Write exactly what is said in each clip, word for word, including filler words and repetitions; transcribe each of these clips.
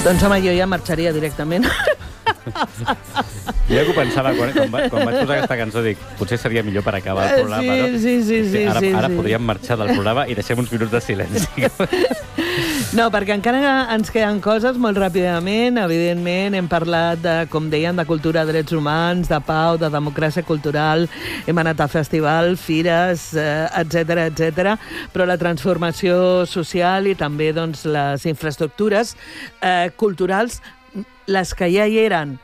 Doncs home, jo ja marxaria directament. Jo que ho pensava, quan, quan, va, quan vaig posar aquesta cançó, dic, potser seria millor per acabar el programa, sí, no? Sí, sí, sí. Ara, sí, ara sí. podríem marxar del programa i deixem uns minuts de silenci. No, perquè encara ens queden coses molt ràpidament. Evidentment, hem parlat, de, com deien, de cultura, drets humans, de pau, de democràcia cultural, hem anat a festival, fires, etcètera, etcètera, però la transformació social i també doncs, les infraestructures eh, culturals, les que ja hi eren,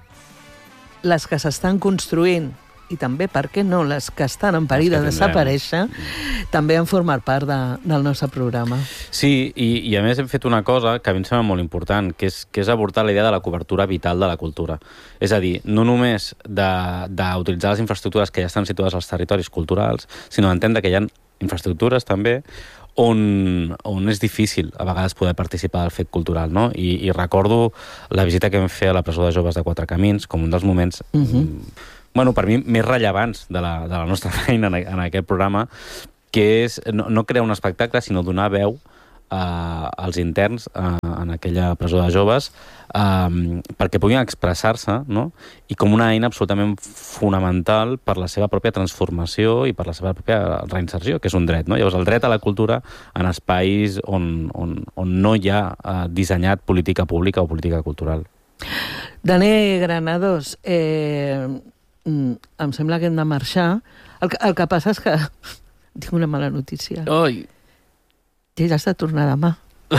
les que s'estan construint i també, per què no, les que estan en perill de desaparèixer, també han format part de, del nostre programa. Sí, i, i a més hem fet una cosa que a mi em sembla molt important, que és, que és abordar la idea de la cobertura vital de la cultura. És a dir, no només d'utilitzar les infraestructures que ja estan situades als territoris culturals, sinó d'entendre que hi ha infraestructures també on, on és difícil a vegades poder participar del fet cultural, no? I, i recordo la visita que vam fer a la presó de joves de Quatre Camins com un dels moments, uh-huh. bueno, per mi, més rellevants de la, de la nostra feina en, en aquest programa, que és no, no crear un espectacle, sinó donar veu uh, als interns uh, en aquella presó de joves um, perquè puguin expressar-se, no? I com una eina absolutament fonamental per la seva pròpia transformació i per la seva pròpia reinserció, que és un dret, no? Llavors, el dret a la cultura en espais on, on, on no hi ha uh, dissenyat política pública o política cultural. Dani Granados, eh, em sembla que hem de marxar. El, el que passa és que tinc una mala notícia. Oi! Ja has de tornar demà.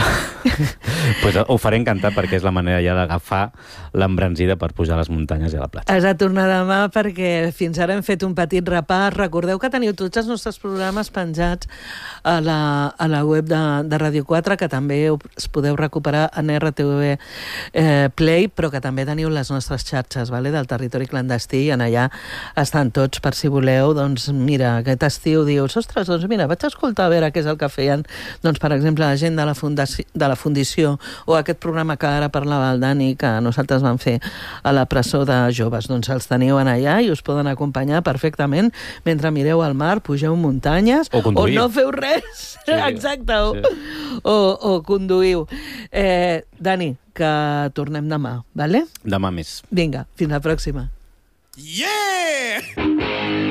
Pues ho faré encantat perquè és la manera ja d'agafar l'embranzida per pujar a les muntanyes i a la platja. Has de tornar demà perquè fins ara hem fet un petit repàs. Recordeu que teniu tots els nostres programes penjats a la, a la web de, de Ràdio quatre, que també us podeu recuperar en R T V eh, Play, però que també teniu les nostres xarxes, vale, del territori clandestí, i en allà estan tots per si voleu. Doncs mira, aquest estiu dius, ostres, doncs mira, vaig escoltar a veure què és el que feien, doncs per exemple la gent de la Fundació de la Fundició, o aquest programa que ara parlava el Dani, que nosaltres vam fer a la presó de joves. Doncs els teniu en allà i us poden acompanyar perfectament mentre mireu al mar, pugeu muntanyes, o, o no feu res. Sí, exacte, o, sí. o, o conduïu. Eh, Dani, que tornem demà, vale? Demà més. Vinga, fins la pròxima. Yeah!